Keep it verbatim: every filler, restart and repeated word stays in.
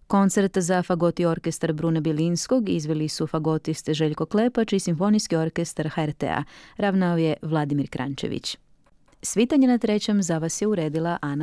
Koncert za fagoti orkestar Brune Bilinskog izveli su fagotist Željko Klepač i Simfonijski orkestar H R T-a. Ravnao je Vladimir Krančević. Svitanje na trećem za vas je uredila Ana